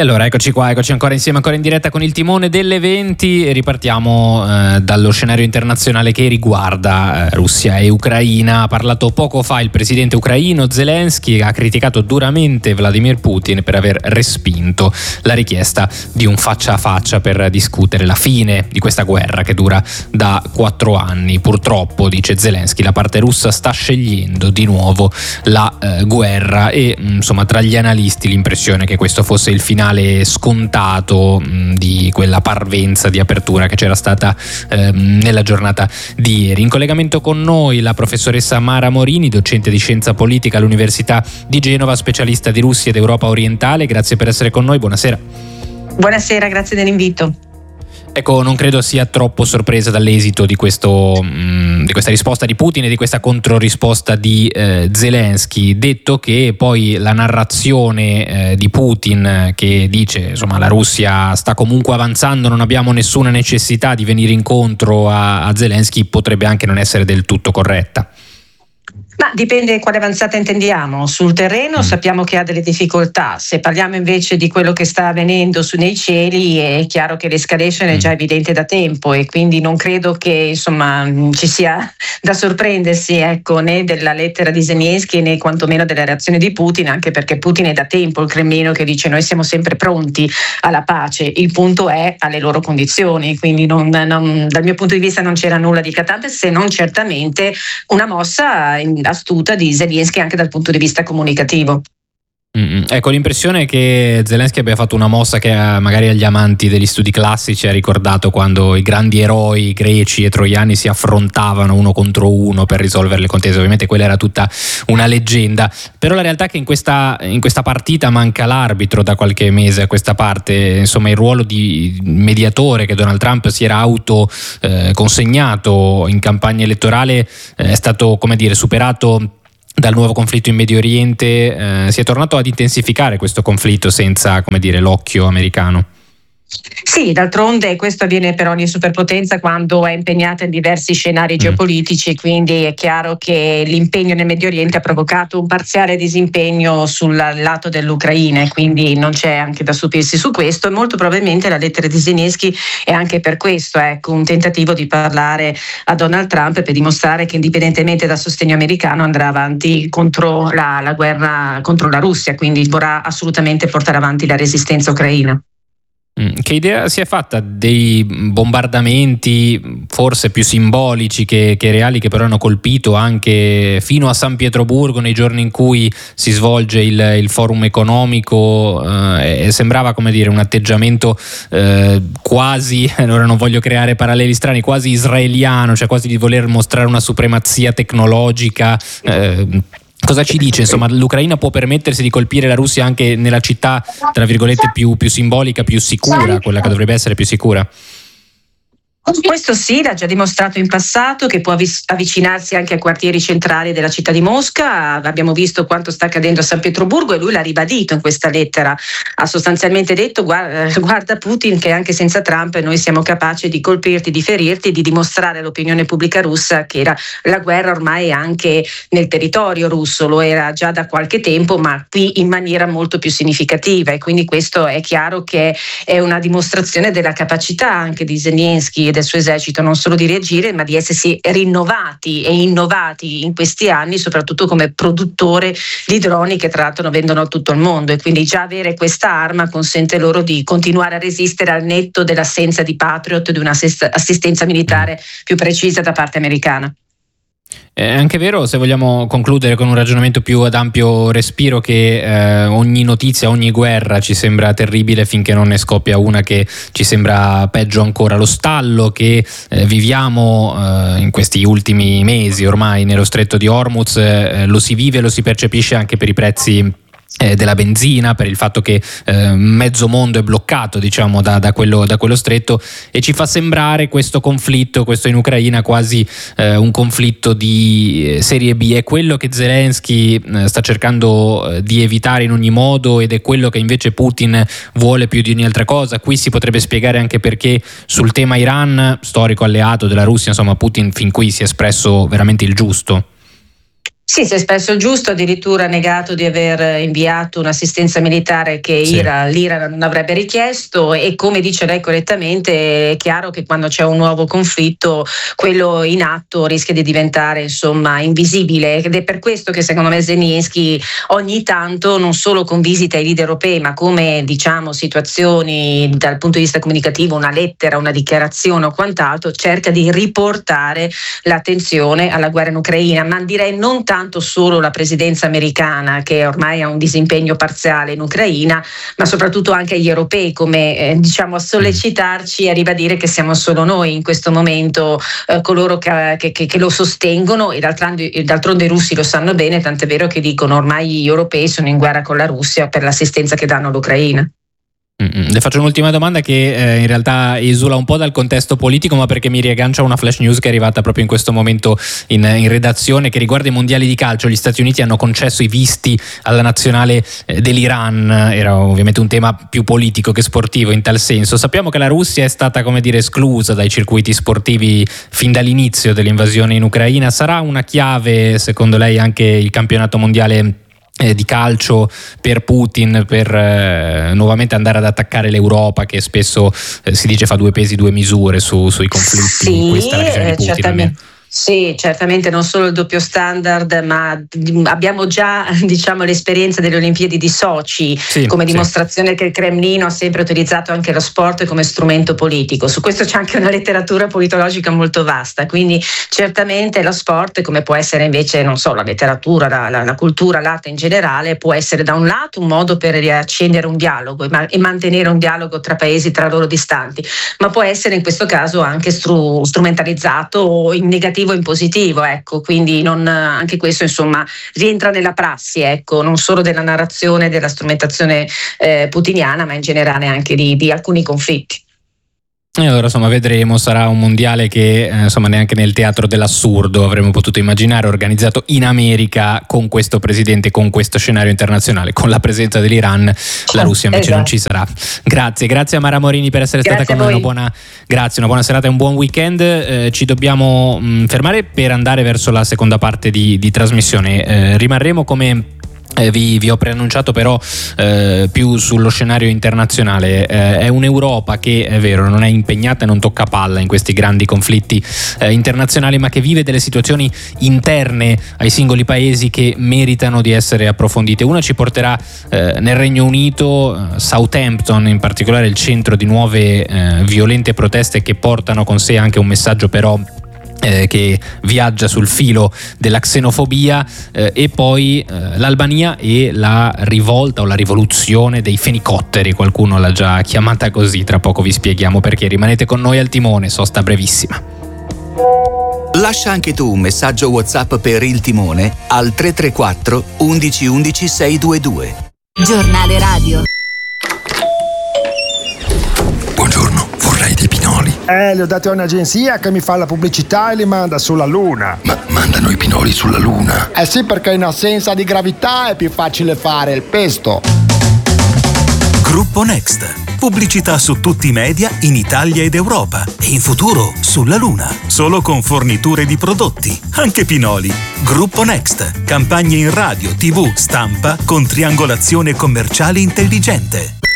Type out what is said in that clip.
allora eccoci qua, eccoci ancora insieme, ancora in diretta con il timone delle 20 e ripartiamo dallo scenario internazionale che riguarda Russia e Ucraina. Ha parlato poco fa il presidente ucraino Zelensky, ha criticato duramente Vladimir Putin per aver respinto la richiesta di un faccia a faccia per discutere la fine di questa guerra che dura da 4 anni. Purtroppo, dice Zelensky, la parte russa sta scegliendo di nuovo la guerra e insomma tra gli analisti l'impressione che questo fosse il finale scontato di quella parvenza di apertura che c'era stata nella giornata di ieri. In collegamento con noi la professoressa Mara Morini, docente di scienza politica all'Università di Genova, specialista di Russia ed Europa orientale. Grazie per essere con noi, buonasera. Buonasera, grazie dell'invito. Ecco, non credo sia troppo sorpresa dall'esito di questa risposta di Putin e di questa controrisposta di Zelensky, detto che poi la narrazione di Putin che dice insomma la Russia sta comunque avanzando, non abbiamo nessuna necessità di venire incontro a Zelensky, potrebbe anche non essere del tutto corretta. Ma dipende quale avanzata intendiamo. Sul terreno sappiamo che ha delle difficoltà. Se parliamo invece di quello che sta avvenendo nei cieli, è chiaro che l'escalation è già evidente da tempo e quindi non credo che insomma ci sia da sorprendersi, ecco, né della lettera di Zelensky né quantomeno della reazione di Putin, anche perché Putin è da tempo il Cremlino che dice noi siamo sempre pronti alla pace, il punto è alle loro condizioni, quindi dal mio punto di vista non c'era nulla di eclatante, se non certamente una mossa astuta di Zelensky anche dal punto di vista comunicativo. Ecco, l'impressione è che Zelensky abbia fatto una mossa che magari agli amanti degli studi classici ha ricordato quando i grandi eroi greci e troiani si affrontavano uno contro uno per risolvere le contese. Ovviamente quella era tutta una leggenda, però la realtà è che in questa partita manca l'arbitro da qualche mese a questa parte. Insomma, il ruolo di mediatore che Donald Trump si era consegnato in campagna elettorale è stato, come dire, superato dal nuovo conflitto in Medio Oriente. Si è tornato ad intensificare questo conflitto senza, come dire, l'occhio americano. Sì, d'altronde questo avviene per ogni superpotenza quando è impegnata in diversi scenari geopolitici, quindi è chiaro che l'impegno nel Medio Oriente ha provocato un parziale disimpegno sul lato dell'Ucraina e quindi non c'è anche da stupirsi su questo e molto probabilmente la lettera di Zelensky è anche per questo, ecco, un tentativo di parlare a Donald Trump per dimostrare che indipendentemente dal sostegno americano andrà avanti contro la guerra contro la Russia, quindi vorrà assolutamente portare avanti la resistenza ucraina. Che idea si è fatta dei bombardamenti forse più simbolici che reali, che però hanno colpito anche fino a San Pietroburgo nei giorni in cui si svolge il forum economico? Sembrava, come dire, un atteggiamento quasi, allora non voglio creare paralleli strani, quasi israeliano, cioè quasi di voler mostrare una supremazia tecnologica. Cosa ci dice? Insomma, l'Ucraina può permettersi di colpire la Russia anche nella città, tra virgolette, più simbolica, più sicura, quella che dovrebbe essere più sicura? Questo sì, l'ha già dimostrato in passato che può avvicinarsi anche ai quartieri centrali della città di Mosca. Abbiamo visto quanto sta accadendo a San Pietroburgo e lui l'ha ribadito in questa lettera. Ha sostanzialmente detto guarda Putin che anche senza Trump noi siamo capaci di colpirti, di ferirti, di dimostrare all'opinione pubblica russa che la guerra ormai è anche nel territorio russo, lo era già da qualche tempo ma qui in maniera molto più significativa e quindi questo è chiaro che è una dimostrazione della capacità anche di Zelensky e del suo esercito non solo di reagire ma di essersi rinnovati e innovati in questi anni, soprattutto come produttore di droni che tra l'altro vendono a tutto il mondo e quindi già avere questa arma consente loro di continuare a resistere al netto dell'assenza di Patriot, di un'assistenza militare più precisa da parte americana. È anche vero, se vogliamo concludere con un ragionamento più ad ampio respiro, che ogni notizia, ogni guerra ci sembra terribile finché non ne scoppia una che ci sembra peggio ancora. Lo stallo che viviamo in questi ultimi mesi ormai nello stretto di Hormuz lo si vive, lo si percepisce anche per i prezzi della benzina, per il fatto che mezzo mondo è bloccato, diciamo, da quello stretto, e ci fa sembrare questo conflitto, questo in Ucraina, quasi un conflitto di serie B. È quello che Zelensky sta cercando di evitare in ogni modo ed è quello che invece Putin vuole più di ogni altra cosa. Qui si potrebbe spiegare anche perché sul tema Iran, storico alleato della Russia, insomma, Putin fin qui si è espresso veramente il giusto. Sì, si è espresso il giusto, addirittura ha negato di aver inviato un'assistenza militare che l'Iran non avrebbe richiesto, e come dice lei correttamente è chiaro che quando c'è un nuovo conflitto quello in atto rischia di diventare invisibile, ed è per questo che secondo me Zelensky ogni tanto, non solo con visite ai leader europei ma come situazioni dal punto di vista comunicativo, una lettera, una dichiarazione o quant'altro, cerca di riportare l'attenzione alla guerra in Ucraina, ma direi non tanto solo la presidenza americana che ormai ha un disimpegno parziale in Ucraina, ma soprattutto anche gli europei, come a sollecitarci e a ribadire che siamo solo noi in questo momento coloro che lo sostengono, e d'altronde i russi lo sanno bene, tant'è vero che dicono ormai gli europei sono in guerra con la Russia per l'assistenza che danno all'Ucraina. Le faccio un'ultima domanda che in realtà esula un po' dal contesto politico, ma perché mi riaggancia una flash news che è arrivata proprio in questo momento in redazione, che riguarda i mondiali di calcio. Gli Stati Uniti hanno concesso i visti alla nazionale dell'Iran, era ovviamente un tema più politico che sportivo in tal senso. Sappiamo che la Russia è stata, esclusa dai circuiti sportivi fin dall'inizio dell'invasione in Ucraina. Sarà una chiave, secondo lei, anche il campionato mondiale di calcio per Putin, per nuovamente andare ad attaccare l'Europa, che spesso si dice fa due pesi due misure sui conflitti in questa regione di Putin? Sì, certamente non solo il doppio standard, ma abbiamo già l'esperienza delle Olimpiadi di Sochi come dimostrazione che il Cremlino ha sempre utilizzato anche lo sport come strumento politico. Su questo c'è anche una letteratura politologica molto vasta, quindi certamente lo sport, come può essere invece la letteratura, la cultura, l'arte in generale, può essere da un lato un modo per riaccendere un dialogo e mantenere un dialogo tra paesi tra loro distanti, ma può essere in questo caso anche strumentalizzato in negativo o in positivo, quindi anche questo rientra nella prassi, non solo della narrazione, della strumentazione putiniana, ma in generale anche di alcuni conflitti. E allora vedremo, sarà un mondiale che neanche nel teatro dell'assurdo avremmo potuto immaginare, organizzato in America con questo presidente, con questo scenario internazionale, con la presenza dell'Iran. La Russia invece non ci sarà. Grazie a Mara Morini per essere stata con noi, una buona serata e un buon weekend. Ci dobbiamo fermare per andare verso la seconda parte di trasmissione. Rimarremo come vi ho preannunciato però più sullo scenario internazionale. È un'Europa che, è vero, non è impegnata e non tocca palla in questi grandi conflitti internazionali, ma che vive delle situazioni interne ai singoli paesi che meritano di essere approfondite. Una ci porterà nel Regno Unito, Southampton in particolare, il centro di nuove violente proteste che portano con sé anche un messaggio però che viaggia sul filo della xenofobia, e poi l'Albania e la rivolta o la rivoluzione dei fenicotteri, qualcuno l'ha già chiamata così. Tra poco vi spieghiamo perché. Rimanete con noi al timone, sosta brevissima. Lascia anche tu un messaggio WhatsApp per il timone al 334 11 11 622. Giornale radio. Buongiorno, vorrei dei pinoli. Li ho dati a un'agenzia che mi fa la pubblicità e li manda sulla Luna. Ma mandano i pinoli sulla Luna? Sì, perché in assenza di gravità è più facile fare il pesto. Gruppo Next. Pubblicità su tutti i media in Italia ed Europa. E in futuro sulla Luna. Solo con forniture di prodotti, anche pinoli. Gruppo Next. Campagne in radio, TV, stampa con triangolazione commerciale intelligente.